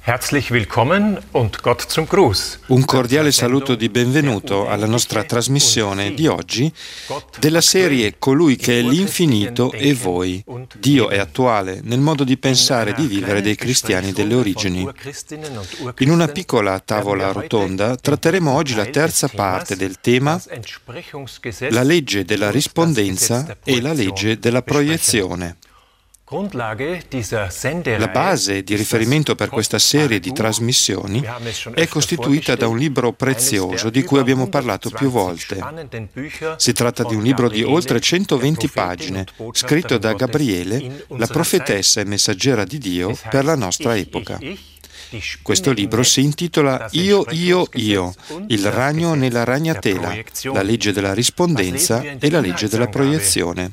Herzlich willkommen und Gott zum Gruß. Un cordiale saluto di benvenuto alla nostra trasmissione di oggi della serie Colui che è l'infinito e voi. Dio è attuale nel modo di pensare e di vivere dei cristiani delle origini. In una piccola tavola rotonda tratteremo oggi la terza parte del tema la legge della rispondenza e la legge della proiezione. La base di riferimento per questa serie di trasmissioni è costituita da un libro prezioso di cui abbiamo parlato più volte. Si tratta di un libro di oltre 120 pagine, scritto da Gabriele, la profetessa e messaggera di Dio per la nostra epoca. Questo libro si intitola Io, il ragno nella ragnatela, la legge della rispondenza e la legge della proiezione.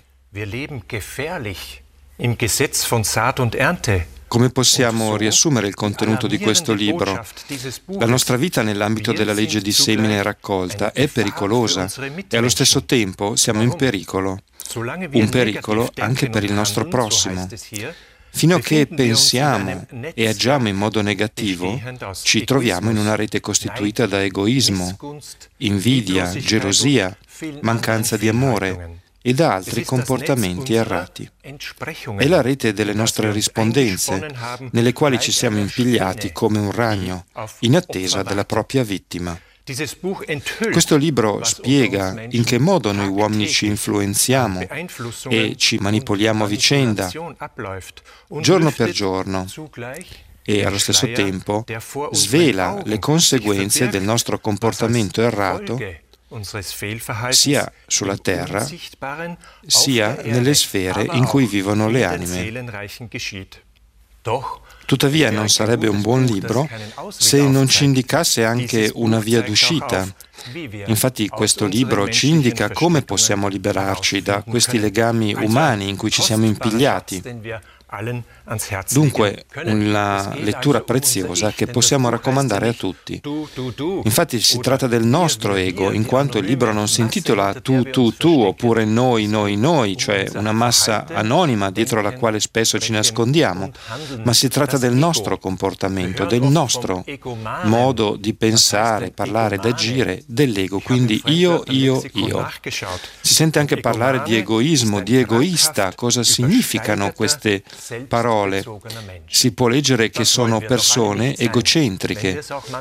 Come possiamo riassumere il contenuto di questo libro? La nostra vita nell'ambito della legge di semine e raccolta è pericolosa e allo stesso tempo siamo in pericolo. Un pericolo anche per il nostro prossimo. Fino a che pensiamo e agiamo in modo negativo, ci troviamo in una rete costituita da egoismo, invidia, gelosia, mancanza di amore e da altri comportamenti errati. È la rete delle nostre rispondenze, nelle quali ci siamo impigliati come un ragno, in attesa della propria vittima. Questo libro spiega in che modo noi uomini ci influenziamo e ci manipoliamo a vicenda, giorno per giorno, e allo stesso tempo svela le conseguenze del nostro comportamento errato sia sulla terra, sia nelle sfere in cui vivono le anime. Tuttavia non sarebbe un buon libro se non ci indicasse anche una via d'uscita. Infatti questo libro ci indica come possiamo liberarci da questi legami umani in cui ci siamo impigliati. Dunque, una lettura preziosa che possiamo raccomandare a tutti. Infatti si tratta del nostro ego, in quanto il libro non si intitola tu, oppure noi, cioè una massa anonima dietro la quale spesso ci nascondiamo, ma si tratta del nostro comportamento, del nostro modo di pensare, parlare ed agire, dell'ego, quindi io. Si sente anche parlare di egoismo, di egoista. Cosa significano queste parole? Si può leggere che sono persone egocentriche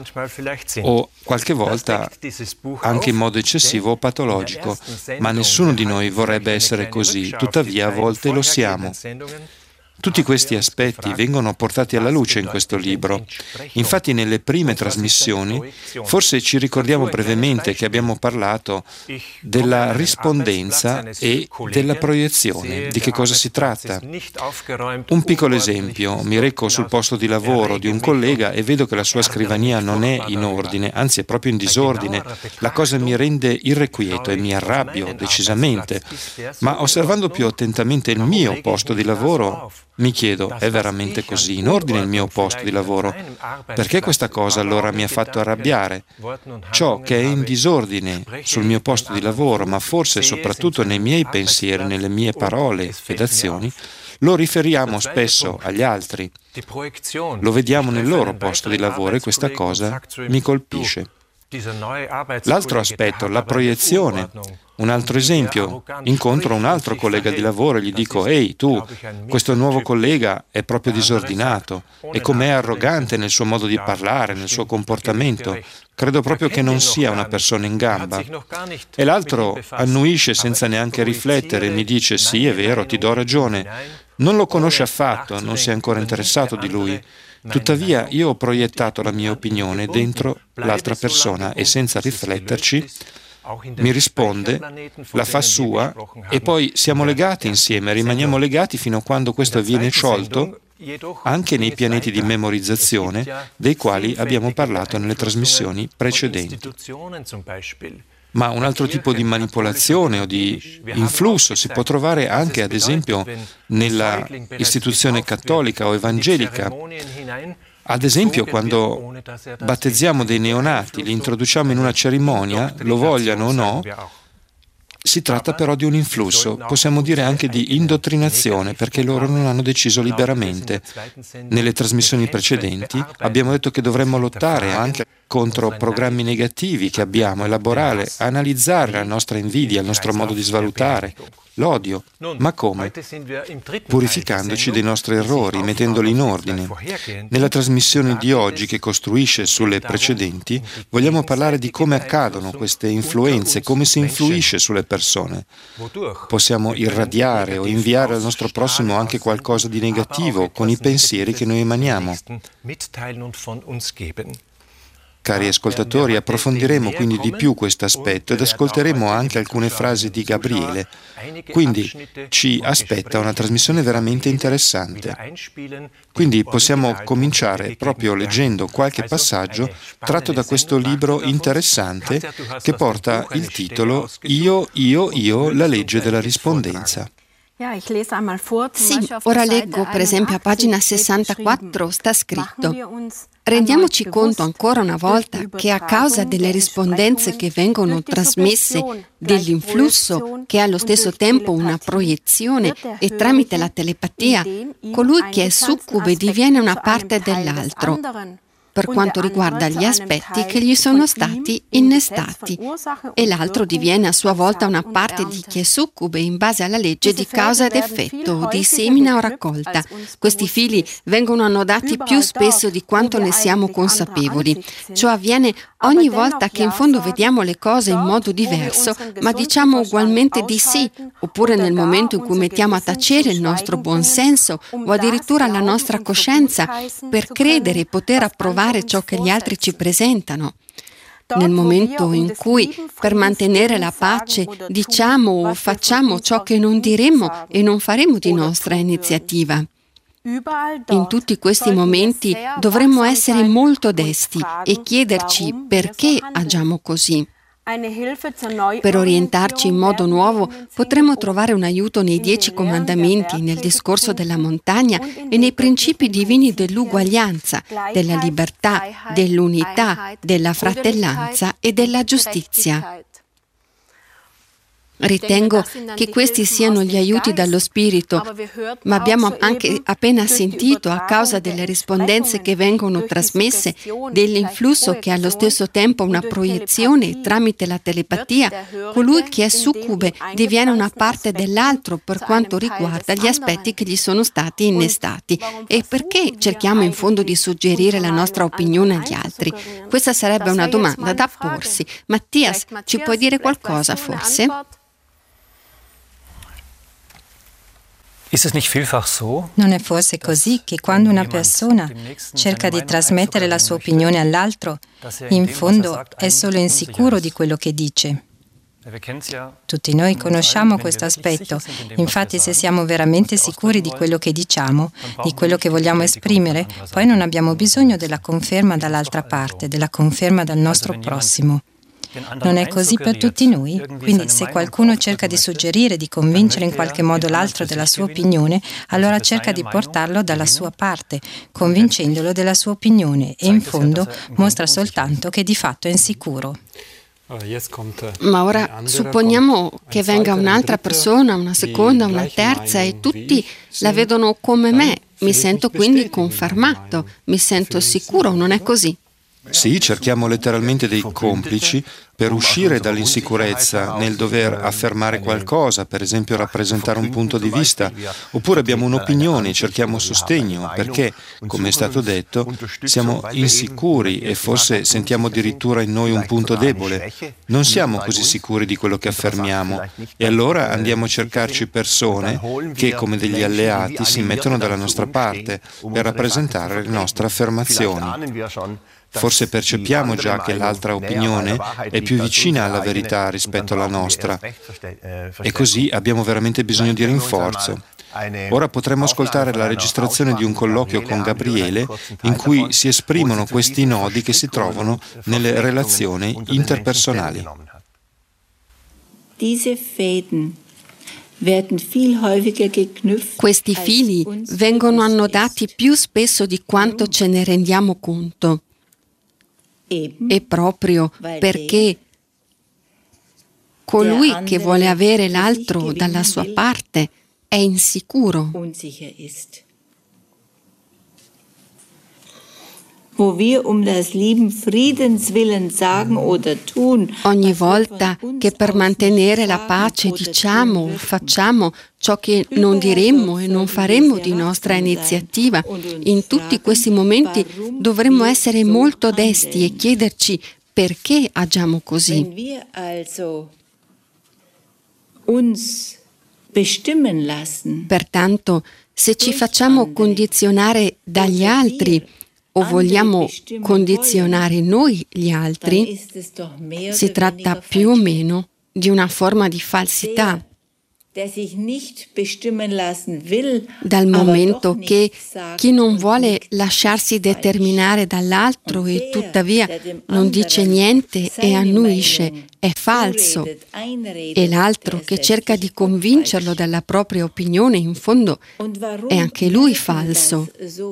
o qualche volta anche in modo eccessivo o patologico, ma nessuno di noi vorrebbe essere così, tuttavia a volte lo siamo. Tutti questi aspetti vengono portati alla luce in questo libro. Infatti nelle prime trasmissioni forse ci ricordiamo brevemente che abbiamo parlato della rispondenza e della proiezione. Di che cosa si tratta? Un piccolo esempio. Mi reco sul posto di lavoro di un collega e vedo che la sua scrivania non è in ordine, anzi è proprio in disordine. La cosa mi rende irrequieto e mi arrabbio decisamente. Ma osservando più attentamente il mio posto di lavoro, mi chiedo, è veramente così in ordine il mio posto di lavoro? Perché questa cosa allora mi ha fatto arrabbiare? Ciò che è in disordine sul mio posto di lavoro, ma forse soprattutto nei miei pensieri, nelle mie parole ed azioni, lo riferiamo spesso agli altri. Lo vediamo nel loro posto di lavoro e questa cosa mi colpisce. L'altro aspetto, la proiezione. Un altro esempio, incontro un altro collega di lavoro e gli dico «Ehi, tu, questo nuovo collega è proprio disordinato e com'è arrogante nel suo modo di parlare, nel suo comportamento. Credo proprio che non sia una persona in gamba». E l'altro annuisce senza neanche riflettere e mi dice «Sì, è vero, ti do ragione». Non lo conosce affatto, non si è ancora interessato di lui. Tuttavia io ho proiettato la mia opinione dentro l'altra persona e senza rifletterci mi risponde, la fa sua e poi siamo legati insieme, rimaniamo legati fino a quando questo viene sciolto anche nei pianeti di memorizzazione dei quali abbiamo parlato nelle trasmissioni precedenti. Ma un altro tipo di manipolazione o di influsso si può trovare anche, ad esempio, nella istituzione cattolica o evangelica. Ad esempio, quando battezziamo dei neonati, li introduciamo in una cerimonia, lo vogliano o no, Si tratta però di un influsso, possiamo dire anche di indottrinazione, perché loro non hanno deciso liberamente. Nelle trasmissioni precedenti abbiamo detto che dovremmo lottare anche contro programmi negativi che abbiamo, elaborare, analizzare la nostra invidia, il nostro modo di svalutare, l'odio. Ma come? Purificandoci dei nostri errori, mettendoli in ordine. Nella trasmissione di oggi, che costruisce sulle precedenti, vogliamo parlare di come accadono queste influenze, come si influisce sulle persone. Possiamo irradiare o inviare al nostro prossimo anche qualcosa di negativo con i pensieri che noi emaniamo. Cari ascoltatori, approfondiremo quindi di più questo aspetto ed ascolteremo anche alcune frasi di Gabriele. Quindi ci aspetta una trasmissione veramente interessante. Quindi possiamo cominciare proprio leggendo qualche passaggio tratto da questo libro interessante che porta il titolo Io, la legge della rispondenza. Sì, ora leggo per esempio a pagina 64 sta scritto: rendiamoci conto ancora una volta che a causa delle rispondenze che vengono trasmesse, dell'influsso che è allo stesso tempo una proiezione e tramite la telepatia, colui che è succube diviene una parte dell'altro per quanto riguarda gli aspetti che gli sono stati innestati, e l'altro diviene a sua volta una parte di chi è succube in base alla legge di causa ed effetto, di semina o raccolta. Questi fili vengono annodati più spesso di quanto ne siamo consapevoli. Ciò avviene ogni volta che in fondo vediamo le cose in modo diverso, ma diciamo ugualmente di sì, oppure nel momento in cui mettiamo a tacere il nostro buonsenso o addirittura la nostra coscienza per credere e poter approvare ciò che gli altri ci presentano. Nel momento in cui, per mantenere la pace, diciamo o facciamo ciò che non diremo e non faremo di nostra iniziativa. In tutti questi momenti dovremmo essere molto desti e chiederci perché agiamo così. Per orientarci in modo nuovo potremo trovare un aiuto nei 10 comandamenti, nel discorso della montagna e nei principi divini dell'uguaglianza, della libertà, dell'unità, della fratellanza e della giustizia. Ritengo che questi siano gli aiuti dallo Spirito, ma abbiamo anche appena sentito, a causa delle rispondenze che vengono trasmesse, dell'influsso che è allo stesso tempo una proiezione e tramite la telepatia, colui che è succube diviene una parte dell'altro per quanto riguarda gli aspetti che gli sono stati innestati. E perché cerchiamo in fondo di suggerire la nostra opinione agli altri? Questa sarebbe una domanda da porsi. Mattias, ci puoi dire qualcosa forse? Non è forse così che quando una persona cerca di trasmettere la sua opinione all'altro, in fondo è solo insicuro di quello che dice? Tutti noi conosciamo questo aspetto, infatti se siamo veramente sicuri di quello che diciamo, di quello che vogliamo esprimere, poi non abbiamo bisogno della conferma dall'altra parte, della conferma dal nostro prossimo. Non è così per tutti noi? Quindi se qualcuno cerca di suggerire, di convincere in qualche modo l'altro della sua opinione, allora cerca di portarlo dalla sua parte, convincendolo della sua opinione, e in fondo mostra soltanto che di fatto è insicuro. Ma ora supponiamo che venga un'altra persona, una seconda, una terza, e tutti la vedono come me. Mi sento quindi confermato, mi sento sicuro, non è così? Sì, cerchiamo letteralmente dei complici per uscire dall'insicurezza nel dover affermare qualcosa, per esempio rappresentare un punto di vista, oppure abbiamo un'opinione e cerchiamo sostegno, perché, come è stato detto, siamo insicuri e forse sentiamo addirittura in noi un punto debole. Non siamo così sicuri di quello che affermiamo e allora andiamo a cercarci persone che, come degli alleati, si mettono dalla nostra parte per rappresentare le nostre affermazioni. Forse percepiamo già che l'altra opinione è più vicina alla verità rispetto alla nostra e così abbiamo veramente bisogno di rinforzo. Ora potremo ascoltare la registrazione di un colloquio con Gabriele in cui si esprimono questi nodi che si trovano nelle relazioni interpersonali. Questi fili vengono annodati più spesso di quanto ce ne rendiamo conto. E proprio perché colui che vuole avere l'altro dalla sua parte è insicuro. Ogni volta che per mantenere la pace diciamo o facciamo ciò che non diremmo e non faremmo di nostra iniziativa, in tutti questi momenti dovremmo essere molto desti e chiederci perché agiamo così. Pertanto, se ci facciamo condizionare dagli altri o vogliamo condizionare noi gli altri, si tratta più o meno di una forma di falsità. Dal momento che chi non vuole lasciarsi determinare dall'altro e tuttavia non dice niente e annuisce è falso, e l'altro che cerca di convincerlo dalla propria opinione in fondo è anche lui falso.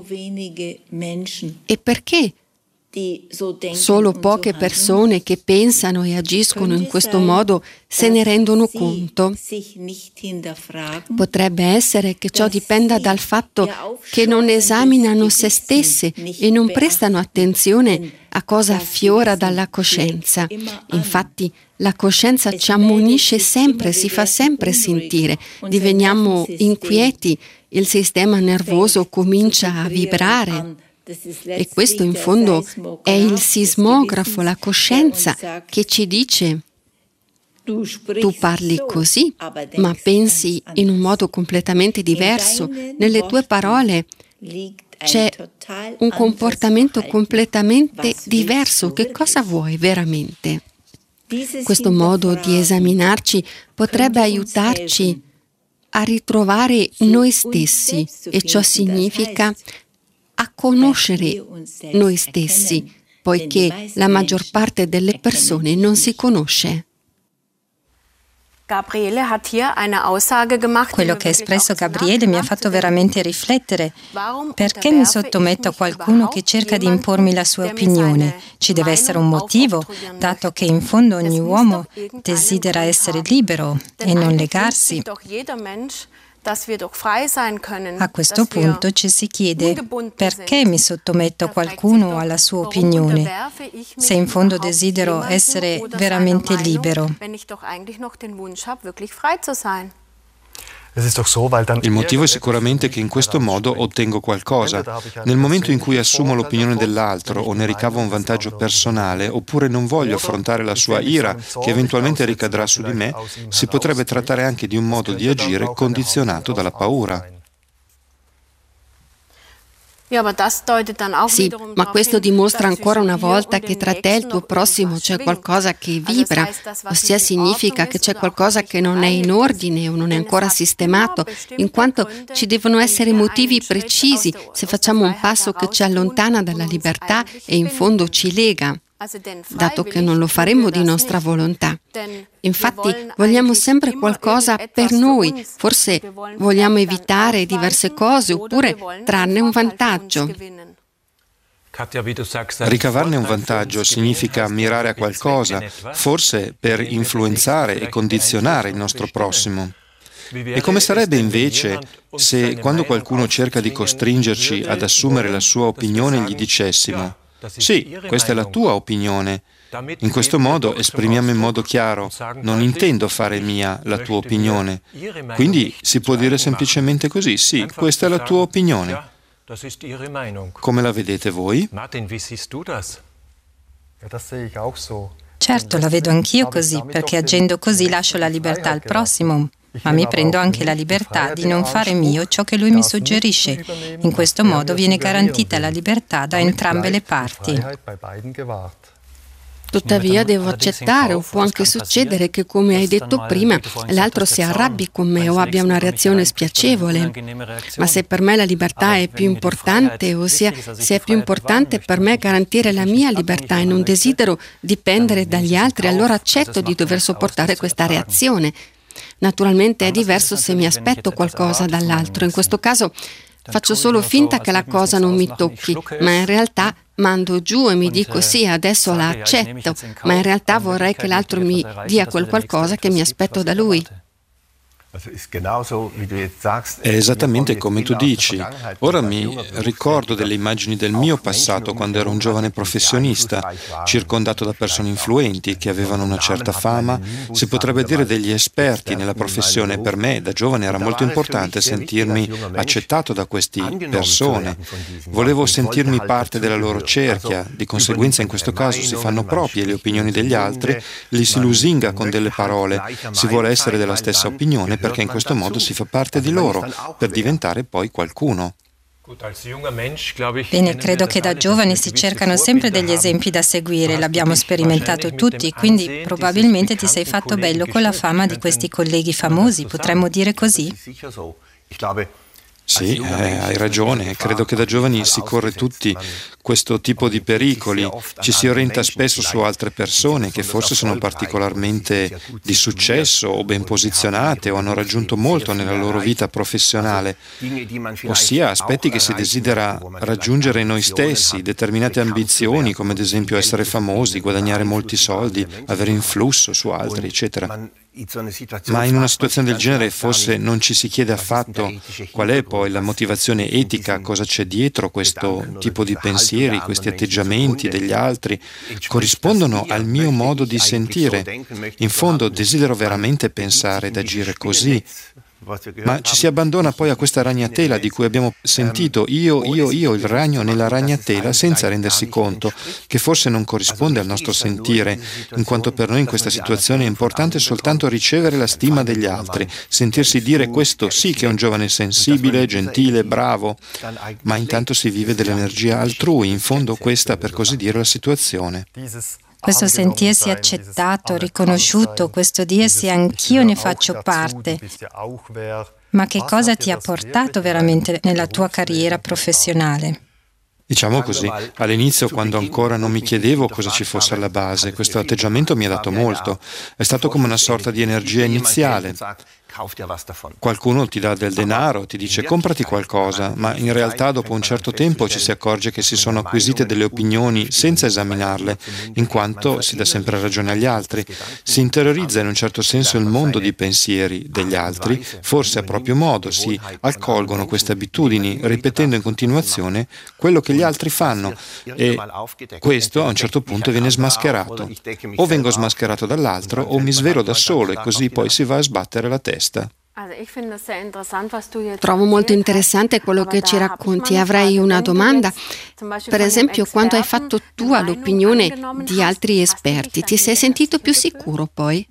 E perché solo poche persone che pensano e agiscono in questo modo se ne rendono conto? Potrebbe essere che ciò dipenda dal fatto che non esaminano se stesse e non prestano attenzione a cosa affiora dalla coscienza. Infatti, la coscienza ci ammonisce sempre, si fa sempre sentire, diveniamo inquieti, il sistema nervoso comincia a vibrare. E questo in fondo è il sismografo, la coscienza, che ci dice: tu parli così, ma pensi in un modo completamente diverso. Nelle tue parole c'è un comportamento completamente diverso. Che cosa vuoi veramente? Questo modo di esaminarci potrebbe aiutarci a ritrovare noi stessi, e ciò significa a conoscere noi stessi, poiché la maggior parte delle persone non si conosce. Quello che ha espresso Gabriele mi ha fatto veramente riflettere. Perché mi sottometto a qualcuno che cerca di impormi la sua opinione? Ci deve essere un motivo, dato che in fondo ogni uomo desidera essere libero e non legarsi. A questo punto ci si chiede: perché mi sottometto a qualcuno o alla sua opinione, se in fondo desidero essere veramente libero? Il motivo è sicuramente che in questo modo ottengo qualcosa. Nel momento in cui assumo l'opinione dell'altro o ne ricavo un vantaggio personale, oppure non voglio affrontare la sua ira che eventualmente ricadrà su di me, si potrebbe trattare anche di un modo di agire condizionato dalla paura. Sì, ma questo dimostra ancora una volta che tra te e il tuo prossimo c'è qualcosa che vibra, ossia significa che c'è qualcosa che non è in ordine o non è ancora sistemato, in quanto ci devono essere motivi precisi se facciamo un passo che ci allontana dalla libertà e in fondo ci lega, dato che non lo faremo di nostra volontà. Infatti vogliamo sempre qualcosa per noi, forse vogliamo evitare diverse cose oppure trarne un vantaggio. Ricavarne un vantaggio significa mirare a qualcosa, forse per influenzare e condizionare il nostro prossimo. E come sarebbe invece se, quando qualcuno cerca di costringerci ad assumere la sua opinione, gli dicessimo: sì, questa è la tua opinione. In questo modo esprimiamo in modo chiaro: non intendo fare mia la tua opinione. Quindi si può dire semplicemente così: sì, questa è la tua opinione. Come la vedete voi? Certo, la vedo anch'io così, perché agendo così lascio la libertà al prossimo, ma mi prendo anche la libertà di non fare mio ciò che lui mi suggerisce. In questo modo viene garantita la libertà da entrambe le parti. Tuttavia devo accettare, o può anche succedere che, come hai detto prima, l'altro si arrabbi con me o abbia una reazione spiacevole. Ma se per me la libertà è più importante, ossia se è più importante per me garantire la mia libertà e non desidero dipendere dagli altri, allora accetto di dover sopportare questa reazione. Naturalmente è diverso se mi aspetto qualcosa dall'altro. In questo caso Faccio solo finta che la cosa non mi tocchi, ma in realtà mando giù e mi dico sì, adesso la accetto, ma in realtà vorrei che l'altro mi dia quel qualcosa che mi aspetto da lui. È esattamente come tu dici. Ora mi ricordo delle immagini del mio passato quando ero un giovane professionista, circondato da persone influenti che avevano una certa fama, si potrebbe dire degli esperti nella professione. Per me, da giovane, era molto importante sentirmi accettato da queste persone. Volevo sentirmi parte della loro cerchia, di conseguenza in questo caso si fanno proprie le opinioni degli altri, li si lusinga con delle parole, si vuole essere della stessa opinione perché in questo modo si fa parte di loro, per diventare poi qualcuno. Bene, credo che da giovani si cercano sempre degli esempi da seguire, l'abbiamo sperimentato tutti, quindi probabilmente ti sei fatto bello con la fama di questi colleghi famosi, potremmo dire così? Sì, hai ragione, credo che da giovani si corre tutti questo tipo di pericoli, ci si orienta spesso su altre persone che forse sono particolarmente di successo o ben posizionate o hanno raggiunto molto nella loro vita professionale, ossia aspetti che si desidera raggiungere noi stessi, determinate ambizioni come ad esempio essere famosi, guadagnare molti soldi, avere influsso su altri, eccetera. Ma in una situazione del genere forse non ci si chiede affatto qual è poi la motivazione etica, cosa c'è dietro questo tipo di pensieri, questi atteggiamenti degli altri, corrispondono al mio modo di sentire. In fondo desidero veramente pensare ed agire così. Ma ci si abbandona poi a questa ragnatela di cui abbiamo sentito io, il ragno nella ragnatela, senza rendersi conto che forse non corrisponde al nostro sentire, in quanto per noi in questa situazione è importante soltanto ricevere la stima degli altri, sentirsi dire questo sì che è un giovane sensibile, gentile, bravo, ma intanto si vive dell'energia altrui, in fondo questa per così dire la situazione. Questo sentirsi accettato, riconosciuto, questo dirsi anch'io ne faccio parte. Ma che cosa ti ha portato veramente nella tua carriera professionale? Diciamo così, all'inizio quando ancora non mi chiedevo cosa ci fosse alla base, questo atteggiamento mi ha dato molto, è stato come una sorta di energia iniziale. Qualcuno ti dà del denaro, ti dice comprati qualcosa, ma in realtà dopo un certo tempo ci si accorge che si sono acquisite delle opinioni senza esaminarle, in quanto si dà sempre ragione agli altri. Si interiorizza in un certo senso il mondo di pensieri degli altri, forse a proprio modo si accolgono queste abitudini, ripetendo in continuazione quello che gli altri fanno, e questo a un certo punto viene smascherato. O vengo smascherato dall'altro o mi svelo da solo e così poi si va a sbattere la testa. Trovo molto interessante quello che ci racconti. Avrei una domanda. Per esempio, quando hai fatto tua l'opinione di altri esperti, ti sei sentito più sicuro poi?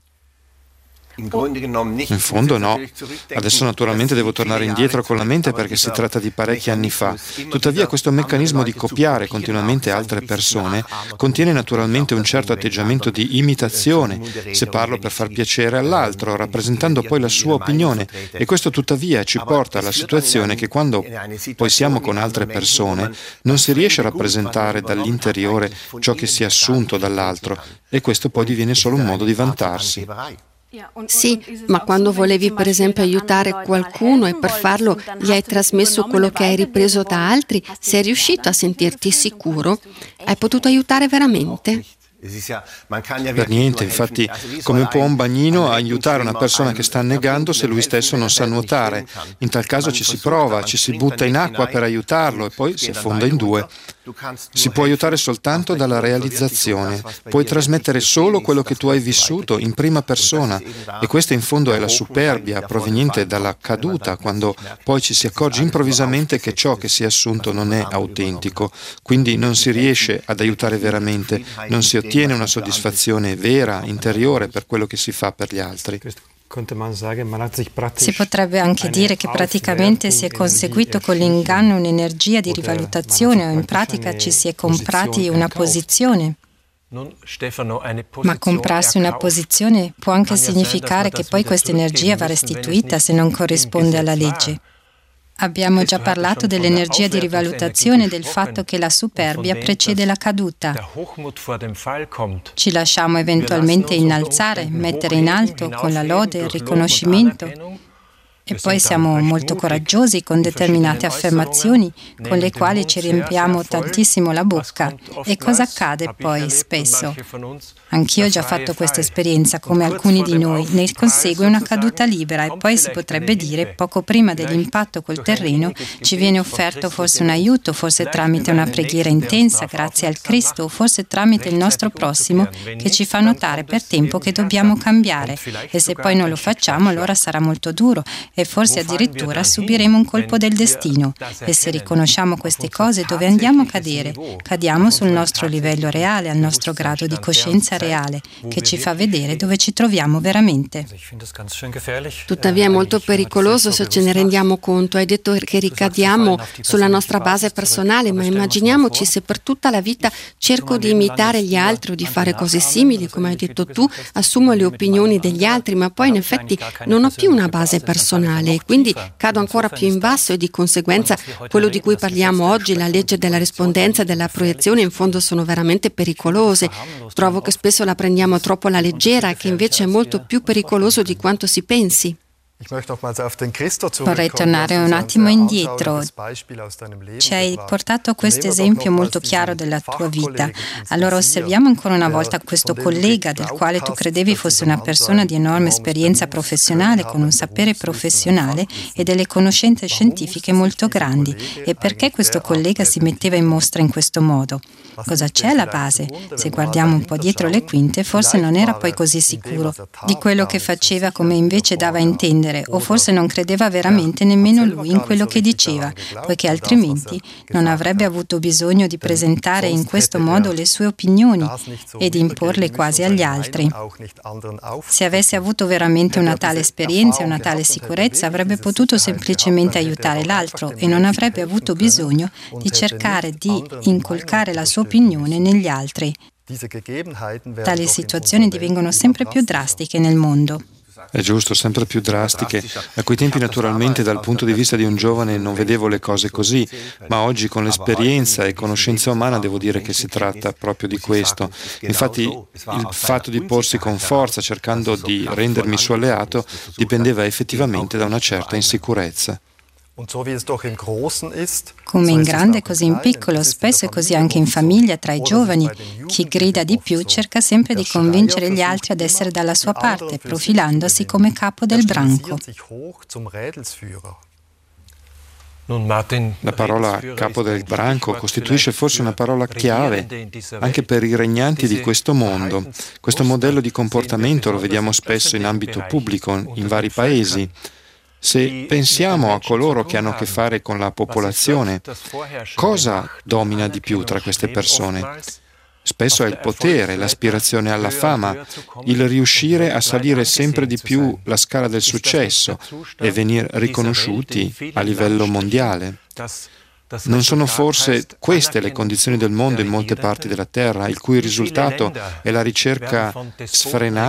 In fondo no. Adesso naturalmente devo tornare indietro con la mente perché si tratta di parecchi anni fa. Tuttavia questo meccanismo di copiare continuamente altre persone contiene naturalmente un certo atteggiamento di imitazione, se parlo per far piacere all'altro, rappresentando poi la sua opinione, e questo tuttavia ci porta alla situazione che quando poi siamo con altre persone non si riesce a rappresentare dall'interiore ciò che si è assunto dall'altro, e questo poi diviene solo un modo di vantarsi. Sì, ma quando volevi per esempio aiutare qualcuno e per farlo gli hai trasmesso quello che hai ripreso da altri, sei riuscito a sentirti sicuro? Hai potuto aiutare veramente? Per niente, infatti, come può un bagnino aiutare una persona che sta annegando se lui stesso non sa nuotare? In tal caso ci si prova, ci si butta in acqua per aiutarlo e poi si affonda in due. Si può aiutare soltanto dalla realizzazione, puoi trasmettere solo quello che tu hai vissuto in prima persona, e questa in fondo è la superbia proveniente dalla caduta, quando poi ci si accorge improvvisamente che ciò che si è assunto non è autentico, quindi non si riesce ad aiutare veramente, non si ottiene una soddisfazione vera, interiore per quello che si fa per gli altri. Si potrebbe anche dire che praticamente si è conseguito con l'inganno un'energia di rivalutazione o in pratica ci si è comprati una posizione. Ma comprarsi una posizione può anche significare che poi questa energia va restituita se non corrisponde alla legge. Abbiamo già parlato dell'energia di rivalutazione e del fatto che la superbia precede la caduta. Ci lasciamo eventualmente innalzare, mettere in alto con la lode e il riconoscimento E poi siamo molto coraggiosi con determinate affermazioni con le quali ci riempiamo tantissimo la bocca. E cosa accade poi spesso? Anch'io ho già fatto questa esperienza, come alcuni di noi. Ne consegue una caduta libera e poi si potrebbe dire, poco prima dell'impatto col terreno, ci viene offerto forse un aiuto, forse tramite una preghiera intensa, grazie al Cristo, o forse tramite il nostro prossimo che ci fa notare per tempo che dobbiamo cambiare. E se poi non lo facciamo, allora sarà molto duro e forse addirittura subiremo un colpo del destino. E se riconosciamo queste cose, dove andiamo a cadere? Cadiamo sul nostro livello reale, al nostro grado di coscienza reale, che ci fa vedere dove ci troviamo veramente. Tuttavia è molto pericoloso se ce ne rendiamo conto. Hai detto che ricadiamo sulla nostra base personale, ma immaginiamoci se per tutta la vita cerco di imitare gli altri o di fare cose simili, come hai detto tu, assumo le opinioni degli altri, ma poi in effetti non ho più una base personale e quindi cado ancora più in basso e di conseguenza quello di cui parliamo oggi, la legge della rispondenza e della proiezione, in fondo sono veramente pericolose. Trovo che spesso la prendiamo troppo alla leggera e che invece è molto più pericoloso di quanto si pensi. Vorrei tornare un attimo indietro. Ci hai portato questo esempio molto chiaro della tua vita. Allora osserviamo ancora una volta questo collega del quale tu credevi fosse una persona di enorme esperienza professionale, con un sapere professionale e delle conoscenze scientifiche molto grandi. E perché questo collega si metteva in mostra in questo modo? Cosa c'è alla base? Se guardiamo un po' dietro le quinte, forse non era poi così sicuro di quello che faceva come invece dava a intendere, o forse non credeva veramente nemmeno lui in quello che diceva, poiché altrimenti non avrebbe avuto bisogno di presentare in questo modo le sue opinioni e di imporle quasi agli altri. Se avesse avuto veramente una tale esperienza e una tale sicurezza, avrebbe potuto semplicemente aiutare l'altro e non avrebbe avuto bisogno di cercare di incolcare la sua opinione negli altri. Tali situazioni divengono sempre più drastiche nel mondo. È giusto, sempre più drastiche. A quei tempi naturalmente dal punto di vista di un giovane non vedevo le cose così, ma oggi con l'esperienza e conoscenza umana devo dire che si tratta proprio di questo. Infatti il fatto di porsi con forza cercando di rendermi suo alleato dipendeva effettivamente da una certa insicurezza. Come in grande, così in piccolo, spesso è così anche in famiglia, tra i giovani. Chi grida di più cerca sempre di convincere gli altri ad essere dalla sua parte, profilandosi come capo del branco. La parola capo del branco costituisce forse una parola chiave anche per i regnanti di questo mondo. Questo modello di comportamento lo vediamo spesso in ambito pubblico, in vari paesi. Se pensiamo a coloro che hanno a che fare con la popolazione, cosa domina di più tra queste persone? Spesso è il potere, l'aspirazione alla fama, il riuscire a salire sempre di più la scala del successo e venire riconosciuti a livello mondiale. Non sono forse queste le condizioni del mondo in molte parti della Terra, il cui risultato è la ricerca sfrenata